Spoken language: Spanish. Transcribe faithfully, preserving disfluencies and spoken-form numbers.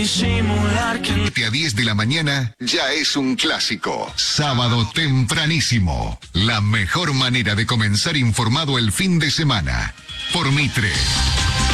siete a diez de la mañana ya es un clásico. Sábado tempranísimo. La mejor manera de comenzar informado el fin de semana. Por Mitre.